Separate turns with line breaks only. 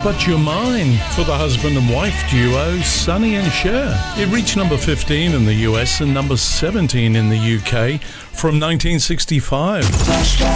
But You're Mine for the husband and wife duo Sonny and Cher. It reached number 15 in the US and number 17 in the UK from 1965.